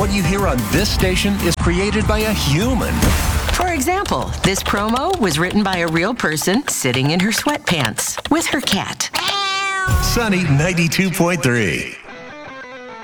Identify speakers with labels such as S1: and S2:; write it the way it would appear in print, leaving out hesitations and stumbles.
S1: what you hear on this station is created by a human.
S2: For example, this promo was written by a real person sitting in her sweatpants with her cat.
S1: Sunny 92.3.